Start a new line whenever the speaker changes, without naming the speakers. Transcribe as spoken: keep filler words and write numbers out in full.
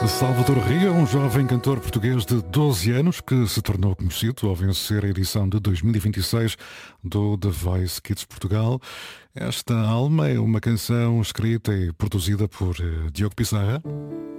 Salvador Ria, um jovem cantor português de doze anos que se tornou conhecido ao vencer a edição de dois mil e vinte e seis do The Voice Kids Portugal. Esta Alma é uma canção escrita e produzida por eh, Diogo Pissarra.